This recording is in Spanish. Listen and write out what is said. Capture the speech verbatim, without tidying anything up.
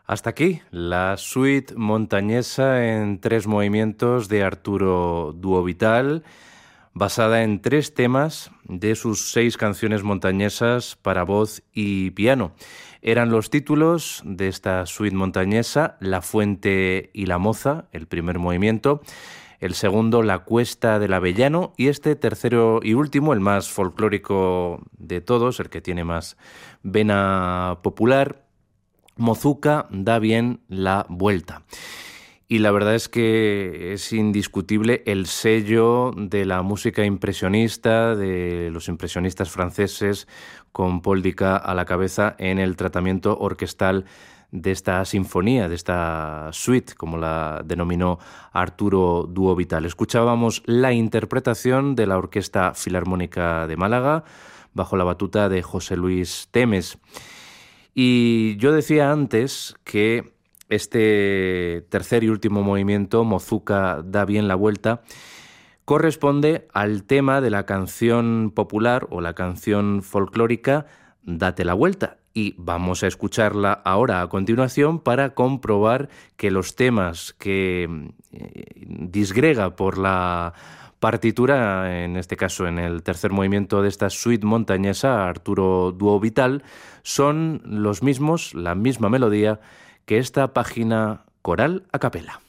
Hasta aquí la suite montañesa en tres movimientos de Arturo Duovital, basada en tres temas de sus seis canciones montañesas para voz y piano. Eran los títulos de esta suite montañesa: La Fuente y la Moza, el primer movimiento; el segundo, La Cuesta del Avellano; y este tercero y último, el más folclórico de todos, el que tiene más vena popular, Mozuca da bien la vuelta. Y la verdad es que es indiscutible el sello de la música impresionista, de los impresionistas franceses, con Paul Dicka a la cabeza en el tratamiento orquestal de esta sinfonía, de esta suite, como la denominó Arturo Duovital. Escuchábamos la interpretación de la Orquesta Filarmónica de Málaga, bajo la batuta de José Luis Temes. Y yo decía antes que este tercer y último movimiento, Mozuca da bien la vuelta, corresponde al tema de la canción popular o la canción folclórica Date la Vuelta. Y vamos a escucharla ahora a continuación para comprobar que los temas que disgrega por la partitura, en este caso en el tercer movimiento de esta suite montañesa, Arturo Duovital, son los mismos, la misma melodía que esta página coral a capela.